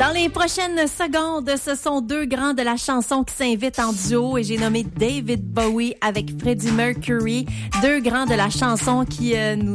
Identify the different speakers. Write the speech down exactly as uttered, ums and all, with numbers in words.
Speaker 1: Dans les prochaines secondes, ce sont deux grands de la chanson qui s'invitent en duo et j'ai nommé David Bowie avec Freddie Mercury. Deux grands de la chanson qui euh, nous